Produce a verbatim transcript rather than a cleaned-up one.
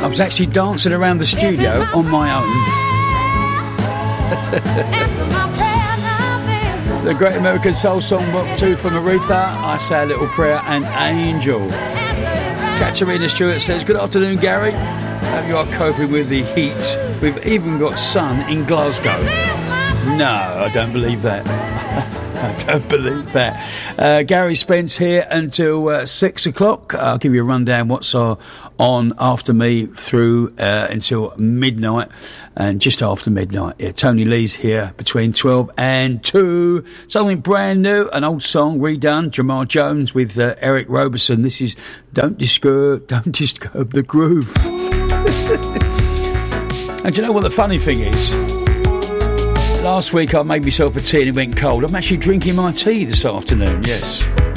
was actually dancing around the studio on my own. The Great American Soul Songbook two from Aretha, I Say a Little Prayer, and Angel. Katerina Stewart says, good afternoon, Gary. Hope you are coping with the heat. We've even got sun in Glasgow. No, I don't believe that. I don't believe that. Uh, Gary Spence here until uh, six o'clock. I'll give you a rundown what's uh, on after me through uh, until midnight and just after midnight. Yeah, Tony Lee's here between twelve and two. Something brand new, an old song redone. Jamal Jones with uh, Eric Roberson. This is Don't Disturb, Don't Disturb the Groove. And do you know what the funny thing is? Last week I made myself a tea and it went cold. I'm actually drinking my tea this afternoon, yes.